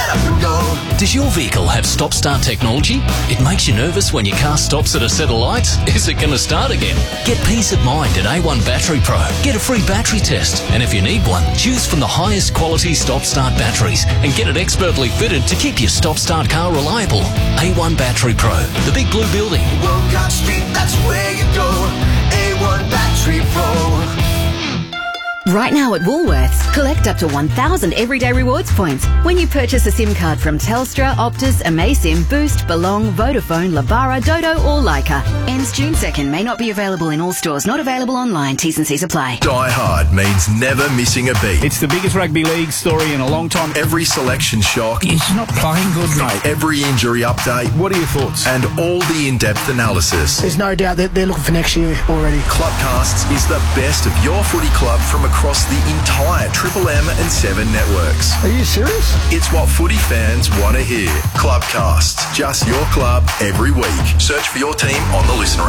up and go. Does your vehicle have stop-start technology? It makes you nervous when your car stops at a set of lights. Is it going to start again? Get peace of mind at A1 Battery Pro. Get a free battery test. And if you need one, choose from the highest quality stop-start batteries and get it expertly fitted to keep your stop-start car reliable. A1 Battery Pro, the big blue building. Walcott Street, that's where you go. A1 Battery Pro. Right now at Woolworths, collect up to 1,000 Everyday Rewards points when you purchase a SIM card from Telstra, Optus, Amaysim, Boost, Belong, Vodafone, Labara, Dodo or Leica. Ends June 2nd. May not be available in all stores. Not available online. T's and C's apply. Die Hard means never missing a beat. It's the biggest rugby league story in a long time. Every selection shock. He's not playing good, mate. Every injury update. What are your thoughts? And all the in-depth analysis. There's no doubt that they're looking for next year already. Clubcasts is the best of your footy club from across the entire Triple M and 7 networks. Are you serious? It's what footy fans want to hear. Clubcasts, just your club every week. Search for your team on the Listener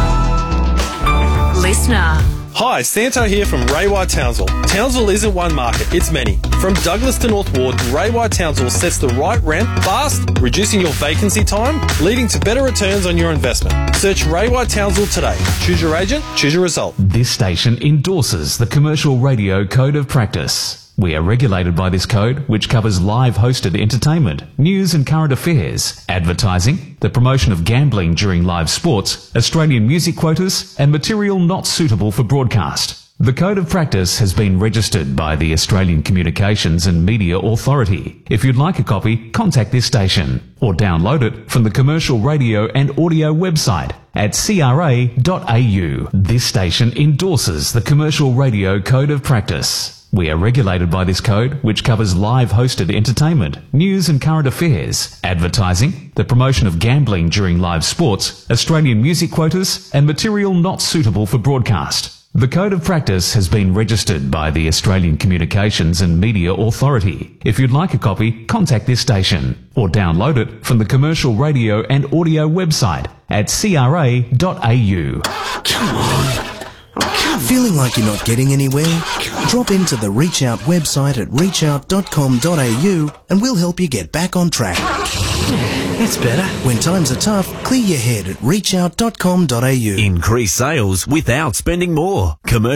app. Listener. Hi, Santo here from Ray White Townsville. Townsville isn't one market, it's many. From Douglas to North Ward, Ray White Townsville sets the right rent fast, reducing your vacancy time, leading to better returns on your investment. Search Ray White Townsville today. Choose your agent, choose your result. This station endorses the Commercial Radio Code of Practice. We are regulated by this code, which covers live hosted entertainment, news and current affairs, advertising, the promotion of gambling during live sports, Australian music quotas, and material not suitable for broadcast. The Code of Practice has been registered by the Australian Communications and Media Authority. If you'd like a copy, contact this station or download it from the Commercial Radio and Audio website at cra.au. This station endorses the Commercial Radio Code of Practice. We are regulated by this code, which covers live hosted entertainment, news and current affairs, advertising, the promotion of gambling during live sports, Australian music quotas, and material not suitable for broadcast. The Code of Practice has been registered by the Australian Communications and Media Authority. If you'd like a copy, contact this station or download it from the Commercial Radio and Audio website at cra.au. Come on. Feeling like you're not getting anywhere? Drop into the Reach Out website at reachout.com.au and we'll help you get back on track. That's better. When times are tough, clear your head at reachout.com.au. Increase sales without spending more.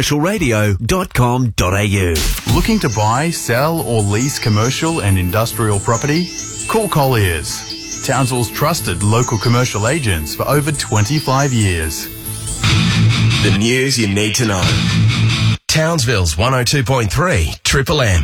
Commercialradio.com.au. Looking to buy, sell or lease commercial and industrial property? Call Colliers, Townsville's trusted local commercial agents for over 25 years. The news you need to know. Townsville's 102.3 Triple M.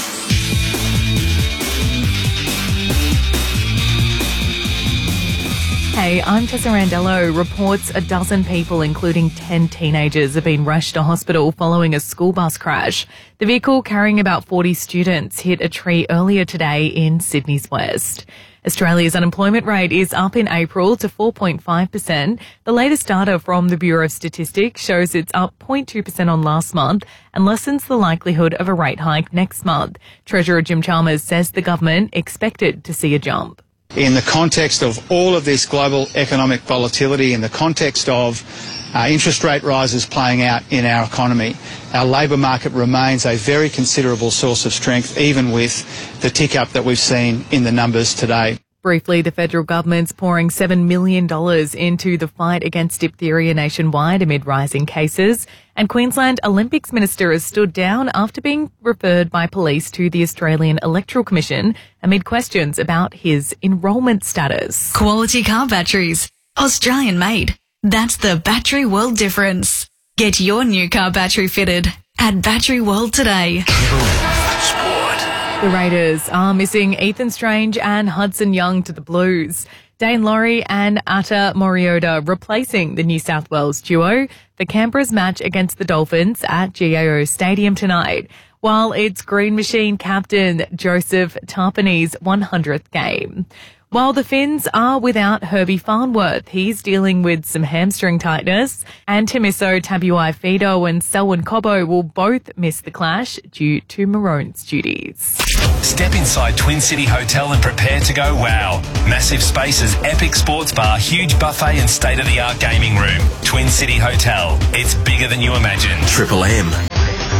Hey, I'm Tessa Randello. Reports a dozen people, including 10 teenagers, have been rushed to hospital following a school bus crash. The vehicle carrying about 40 students hit a tree earlier today in Sydney's west. Australia's unemployment rate is up in April to 4.5%. The latest data from the Bureau of Statistics shows it's up 0.2% on last month and lessens the likelihood of a rate hike next month. Treasurer Jim Chalmers says the government expected to see a jump. In the context of all of this global economic volatility, in the context of interest rate rises playing out in our economy, our labour market remains a very considerable source of strength, even with the tick-up that we've seen in the numbers today. Briefly, the federal government's pouring $7 million into the fight against diphtheria nationwide amid rising cases. And Queensland Olympics Minister has stood down after being referred by police to the Australian Electoral Commission amid questions about his enrolment status. Quality car batteries. Australian made. That's the Battery World difference. Get your new car battery fitted at Battery World today. The Raiders are missing Ethan Strange and Hudson Young to the Blues. Dane Laurie and Ata Moriota replacing the New South Wales duo for Canberra's match against the Dolphins at GAO Stadium tonight, while it's Green Machine captain Joseph Tarpany's 100th game. While the Finns are without Herbie Farnworth, he's dealing with some hamstring tightness, and Timiso Tabuai-Fidow and Selwyn Cobbo will both miss the clash due to Maroon's duties. Step inside Twin City Hotel and prepare to go wow. Massive spaces, epic sports bar, huge buffet and state-of-the-art gaming room. Twin City Hotel. It's bigger than you imagine. Triple M.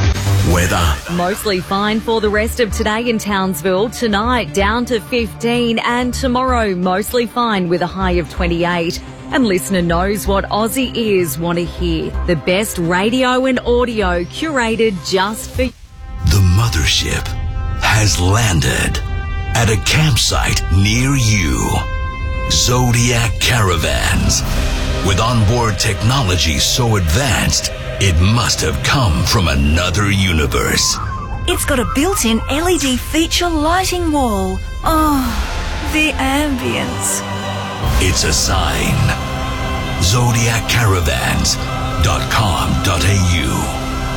Weather. Mostly fine for the rest of today in Townsville. Tonight down to 15 and tomorrow mostly fine with a high of 28. And listener knows what Aussie ears want to hear. The best radio and audio curated just for you. The mothership has landed at a campsite near you. Zodiac Caravans. With onboard technology so advanced, it must have come from another universe. It's got a built-in LED feature lighting wall. Oh, the ambience. It's a sign. ZodiacCaravans.com.au.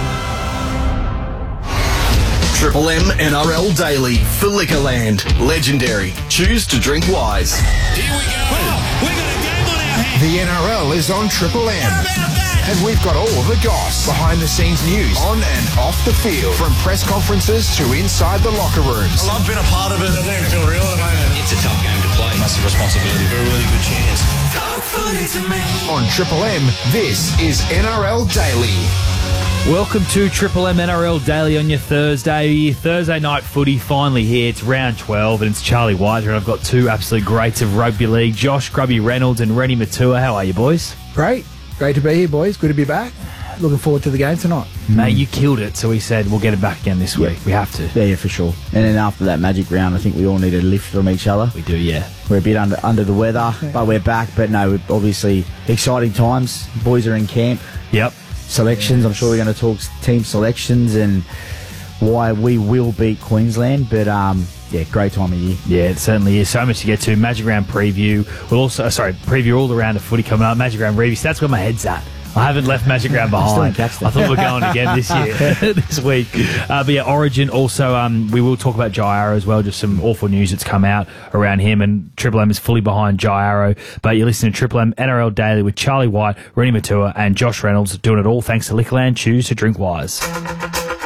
Triple M NRL Daily for Liquorland. Legendary. Choose to drink wise. Here we go. We got a game on our hands. The NRL is on Triple M. And we've got all the goss, behind-the-scenes news, on and off the field, from press conferences to inside the locker rooms. Well, I've been a part of it. I don't feel real at the moment. It's a tough game to play. Massive responsibility for a really good chance. Talk footy to me. On Triple M, this is NRL Daily. Welcome to Triple M NRL Daily on your Thursday night footy. Finally here. It's round 12 and it's Charlie White, and I've got two absolute greats of rugby league, Josh Grubby Reynolds and Rennie Matua. How are you, boys? Great. Great to be here, boys. Good to be back. Looking forward to the game tonight. Mate, you killed it, so we said we'll get it back again this week. We have to. Yeah, for sure. And then after that magic round, I think we all need a lift from each other. We do, yeah. We're a bit under the weather, but we're back. But no, obviously exciting times. Boys are in camp. Yep. Selections. I'm sure we're going to talk team selections and why we will beat Queensland. But yeah, great time of year. Yeah, it certainly is. So much to get to. Magic Round preview. We'll also, preview all the round of footy coming up. Magic Round review. So that's where my head's at. I haven't left Magic Round behind. I thought we were going again this year, this week. But yeah, Origin also, we will talk about Jai Arrow as well. Just some awful news that's come out around him, and Triple M is fully behind Jai Arrow. But you're listening to Triple M NRL Daily with Charlie White, Rennie Matua and Josh Reynolds, doing it all thanks to Liquorland. Choose to drink wise.